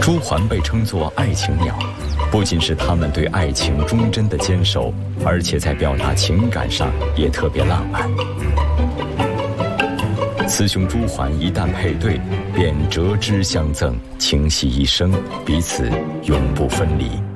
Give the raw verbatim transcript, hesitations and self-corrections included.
朱鹮被称作爱情鸟，不仅是它们对爱情忠贞的坚守，而且在表达情感上也特别浪漫。雌雄朱鹮一旦配对，便折枝相赠，情系一生，彼此永不分离。